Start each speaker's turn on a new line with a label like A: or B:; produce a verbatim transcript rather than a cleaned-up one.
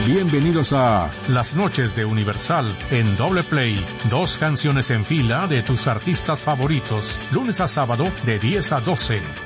A: Bienvenidos a
B: Las Noches de Universal en Doble Play. Dos canciones en fila de tus artistas favoritos. Lunes a sábado de diez a doce.